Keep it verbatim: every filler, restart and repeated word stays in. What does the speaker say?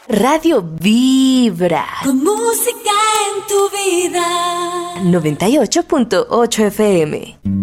Radio Vibra. Con música en tu vida. noventa y ocho punto ocho F M.